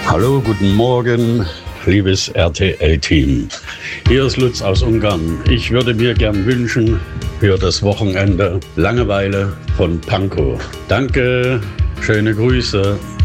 Hallo, guten Morgen, liebes RTL-Team. Hier ist Lutz aus Ungarn. Ich würde mir gern wünschen für das Wochenende Langeweile von Pankow. Danke, schöne Grüße.